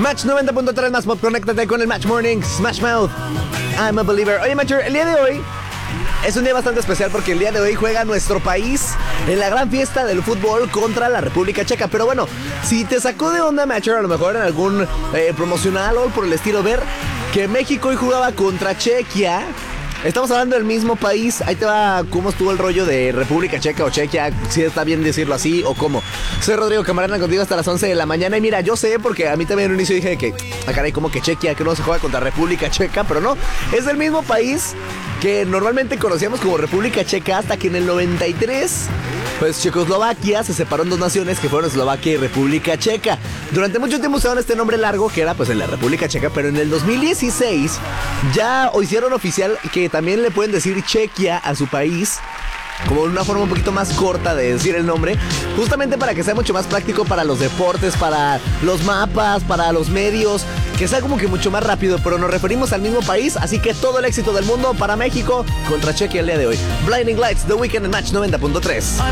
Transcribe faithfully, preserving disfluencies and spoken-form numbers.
Match noventa punto tres más pop, conéctate con el Match Morning, Smash Mouth, I'm a Believer. Oye, Matcher, el día de hoy es un día bastante especial porque el día de hoy juega nuestro país en la gran fiesta del fútbol contra la República Checa. Pero bueno, si te sacó de onda, Matcher, a lo mejor en algún eh, promocional o por el estilo, ver que México hoy jugaba contra Chequia. Estamos hablando del mismo país. Ahí te va cómo estuvo el rollo de República Checa o Chequia, si está bien decirlo así o cómo. Soy Rodrigo Camarena, contigo hasta las once de la mañana. Y mira, yo sé, porque a mí también en un inicio dije que, ah, caray, como que Chequia, que no se juega contra República Checa, pero no, es el mismo país que normalmente conocíamos como República Checa, hasta que en el noventa y tres, pues Checoslovaquia se separó en dos naciones que fueron Eslovaquia y República Checa. Durante mucho tiempo usaron este nombre largo que era pues en la República Checa, pero en el dos mil dieciséis ya hicieron oficial que también le pueden decir Chequia a su país, como una forma un poquito más corta de decir el nombre, justamente para que sea mucho más práctico para los deportes, para los mapas, para los medios, que sea como que mucho más rápido, pero nos referimos al mismo país, así que todo el éxito del mundo para México contra Chequia el día de hoy. Blinding Lights, The Weeknd en Match noventa punto tres.